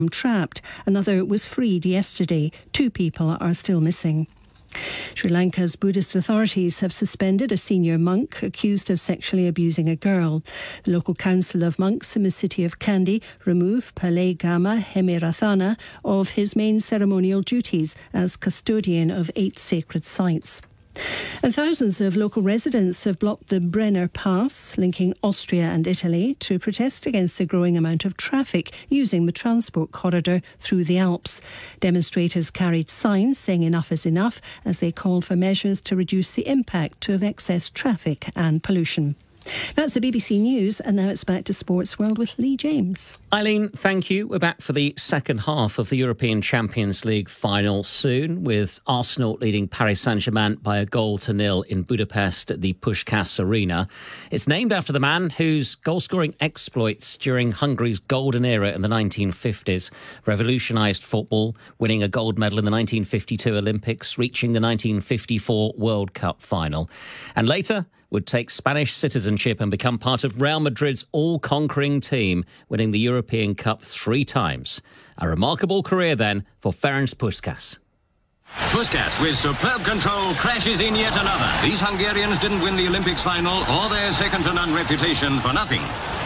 trapped. Another was freed yesterday. 2 people are still missing. Sri Lanka's Buddhist authorities have suspended a senior monk accused of sexually abusing a girl. The local council of monks in the city of Kandy removed Palay Gama Hemirathana of his main ceremonial duties as custodian of 8 sacred sites. And thousands of local residents have blocked the Brenner Pass linking Austria and Italy to protest against the growing amount of traffic using the transport corridor through the Alps. Demonstrators carried signs saying enough is enough as they called for measures to reduce the impact of excess traffic and pollution. That's the BBC News, and now it's back to Sports World with Lee James. Eileen, thank you. We're back for the second half of the European Champions League final soon, with Arsenal leading Paris Saint-Germain by 1-0 in Budapest at the Puskás Arena. It's named after the man whose goal-scoring exploits during Hungary's golden era in the 1950s revolutionised football, winning a gold medal in the 1952 Olympics, reaching the 1954 World Cup final. And later would take Spanish citizenship and become part of Real Madrid's all-conquering team, winning the European Cup 3 times. A remarkable career, then, for Ferenc Puskás. Puskás, with superb control, crashes in yet another. These Hungarians didn't win the Olympics final or their second-to-none reputation for nothing.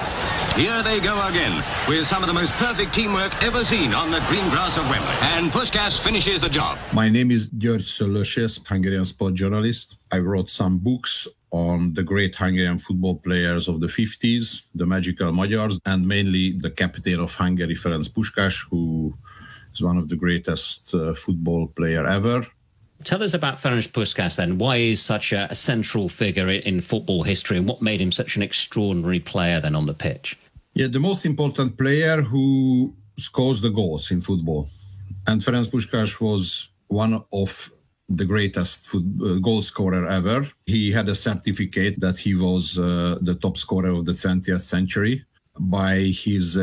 Here they go again, with some of the most perfect teamwork ever seen on the green grass of Wembley. And Puskás finishes the job. My name is György Szöllősi, Hungarian sport journalist. I wrote some books on the great Hungarian football players of the 50s, the magical Magyars, and mainly the captain of Hungary, Ferenc Puskás, who is one of the greatest football player ever. Tell us about Ferenc Puskás then. Why is such a central figure in football history, and what made him such an extraordinary player then on the pitch? Yeah, the most important player who scores the goals in football. And Ferenc Puskás was one of the greatest goal scorer ever. He had a certificate that he was the top scorer of the 20th century by his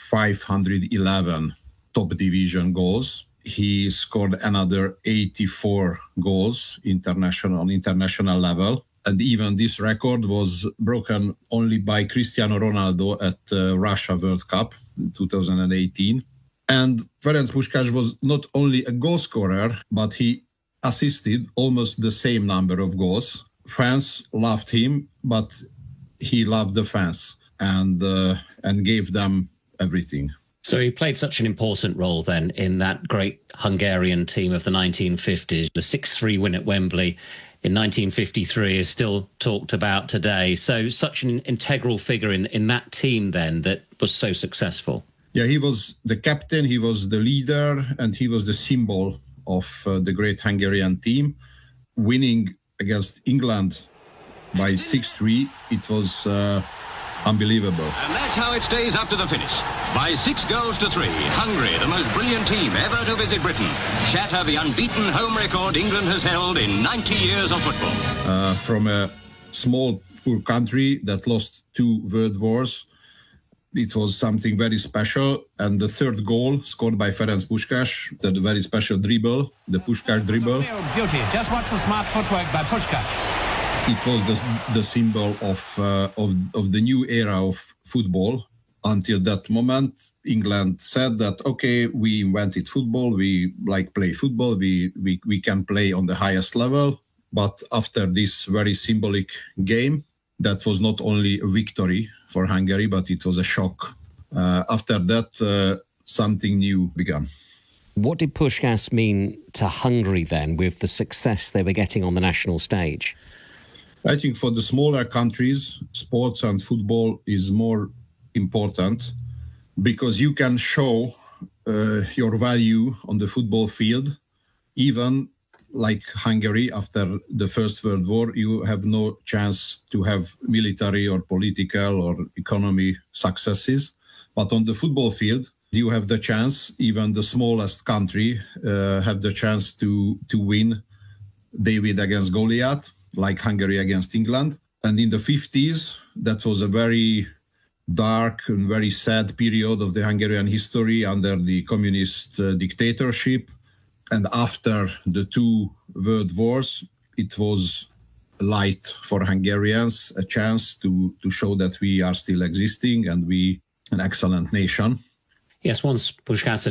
511 top division goals. He scored another 84 goals on international level. And even this record was broken only by Cristiano Ronaldo at Russia World Cup in 2018. And Ferenc Puskás was not only a goal scorer, but he assisted almost the same number of goals. Fans loved him, but he loved the fans and gave them everything. So he played such an important role then in that great Hungarian team of the 1950s. The 6-3 win at Wembley in 1953 is still talked about today. So such an integral figure in that team then that was so successful. Yeah, he was the captain, he was the leader, and he was the symbol of the great Hungarian team. Winning against England by 6-3, it was unbelievable. And that's how it stays up to the finish. By 6-3, Hungary, the most brilliant team ever to visit Britain, shatter the unbeaten home record England has held in 90 years of football. From a small, poor country that lost 2 world wars, it was something very special. And the third goal scored by Ferenc Puskás, the very special dribble, the Puskás dribble. Beauty. Just watch the smart footwork by Puskás. It was the symbol of the new era of football. Until that moment, England said that, okay, we invented football, we play football, we can play on the highest level. But after this very symbolic game, that was not only a victory for Hungary, but it was a shock. After that, something new began. What did Puskás mean to Hungary then with the success they were getting on the national stage? I think for the smaller countries, sports and football is more important because you can show your value on the football field. Even like Hungary, after the First World War, you have no chance to have military or political or economy successes. But on the football field, you have the chance, even the smallest country have the chance to win David against Goliath, like Hungary against England. And in the 50s, that was a very dark and very sad period of the Hungarian history under the communist dictatorship. And after the 2 world wars, it was light for Hungarians, a chance to show that we are still existing and we an excellent nation. Yes, once Puskás